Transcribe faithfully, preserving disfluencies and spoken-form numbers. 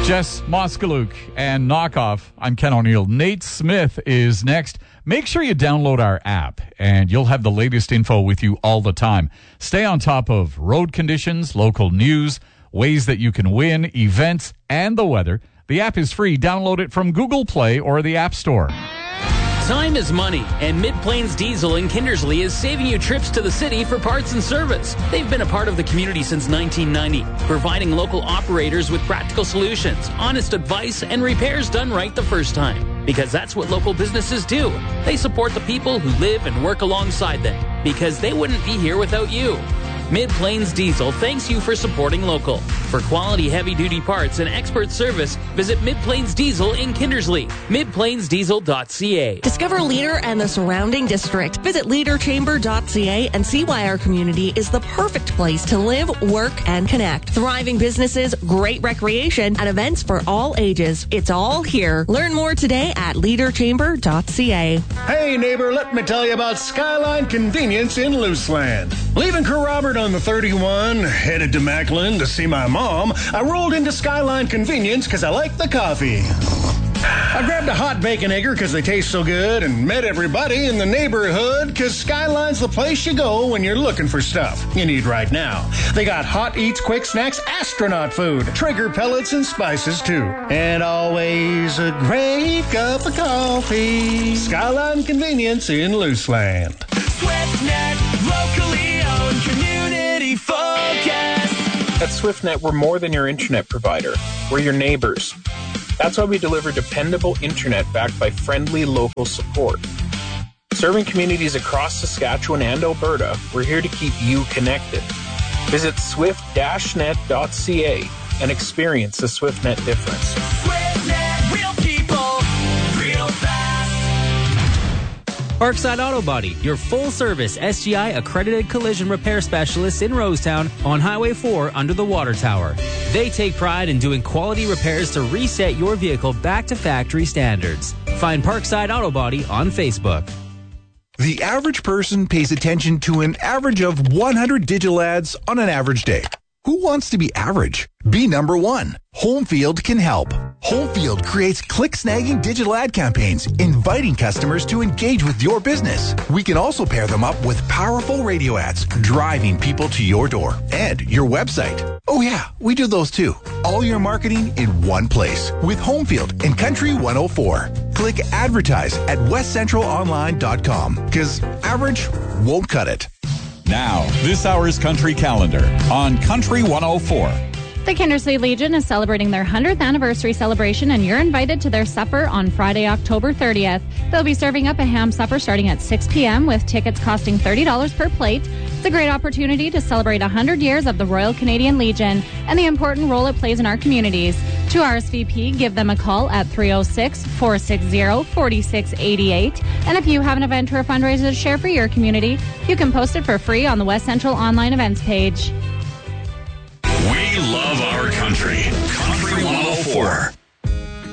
Jess Moskaluk and Knockoff. I'm Ken O'Neill. Nate Smith is next. Make sure you download our app, and you'll have the latest info with you all the time. Stay on top of road conditions, local news, ways that you can win, events, and the weather. The app is free. Download it from Google Play or the App Store. Time is money, and Mid-Plains Diesel in Kindersley is saving you trips to the city for parts and service. They've been a part of the community since nineteen ninety, providing local operators with practical solutions, honest advice, and repairs done right the first time. Because that's what local businesses do. They support the people who live and work alongside them, because they wouldn't be here without you. Mid-Plains Diesel thanks you for supporting local. For quality heavy-duty parts and expert service, visit Mid-Plains Diesel in Kindersley. mid plains diesel dot c a. Discover Leader and the surrounding district. Visit leader chamber dot c a and see why our community is the perfect place to live, work, and connect. Thriving businesses, great recreation, and events for all ages. It's all here. Learn more today at leader chamber dot c a. Hey, neighbor, let me tell you about Skyline Convenience in Luceland. Leaving Kerrobert on the thirty-one, headed to Macklin to see my mom, I rolled into Skyline Convenience because I like the coffee. I grabbed a hot bacon egger because they taste so good and met everybody in the neighborhood because Skyline's the place you go when you're looking for stuff you need right now. They got hot eats, quick snacks, astronaut food, trigger pellets, and spices too. And always a great cup of coffee. Skyline Convenience in Luceland. SwiftNet, locally owned, community focused. At SwiftNet, we're more than your internet provider. We're your neighbors. That's why we deliver dependable internet backed by friendly local support. Serving communities across Saskatchewan and Alberta, we're here to keep you connected. Visit swift dash net dot c a and experience the SwiftNet difference. SwiftNet, real people, real fast. Parkside Auto Body, your full-service S G I accredited collision repair specialist in Rosetown on Highway four under the water tower. They take pride in doing quality repairs to reset your vehicle back to factory standards. Find Parkside Auto Body on Facebook. The average person pays attention to an average of one hundred digital ads on an average day. Who wants to be average? Be number one. Homefield can help. Homefield creates click-snagging digital ad campaigns, inviting customers to engage with your business. We can also pair them up with powerful radio ads, driving people to your door and your website. Oh yeah, we do those too. All your marketing in one place with Homefield and Country one oh four. Click advertise at west central online dot com because average won't cut it. Now, this hour's country calendar on Country one oh four. The Kindersley Legion is celebrating their one hundredth anniversary celebration, and you're invited to their supper on Friday, October thirtieth. They'll be serving up a ham supper starting at six p.m. with tickets costing thirty dollars per plate. It's a great opportunity to celebrate one hundred years of the Royal Canadian Legion and the important role it plays in our communities. To R S V P, give them a call at three oh six, four six zero, four six eight eight. And if you have an event or a fundraiser to share for your community, you can post it for free on the West Central online events page. We love our country. Country one oh four.